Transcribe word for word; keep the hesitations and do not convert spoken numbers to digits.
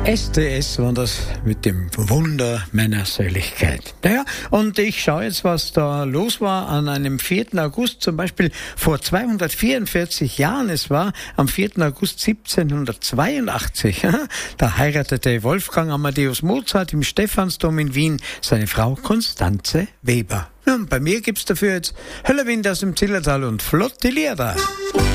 S D S war das mit dem Wunder meiner Seligkeit. Naja, und ich schaue jetzt, was da los war an einem vierten August, zum Beispiel vor zweihundertvierundvierzig Jahren. Es war am vierten August siebzehnhundertzweiundachtzig. Da heiratete Wolfgang Amadeus Mozart im Stephansdom in Wien seine Frau Constanze Weber. Ja, und bei mir gibt's dafür jetzt Höllerwind aus dem Zillertal und Flotte Lieder.